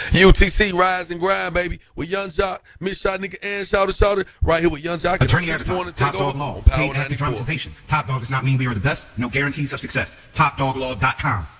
UTC Rise and Grind, baby. With Young Jock, Miss Shot Nigga, and Shouter. Right here with Young Jock. Attorney advertising. Top Dog Law. Paid after dramatization. Top Dog does not mean we are the best. No guarantees of success. TopDogLaw.com.